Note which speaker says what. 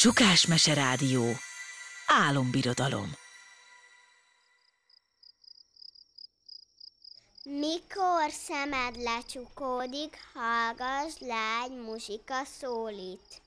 Speaker 1: Csukásmese Rádió. Álombirodalom.
Speaker 2: Mikor szemed lecsukódik, hallgass, lágy muzsika szólít.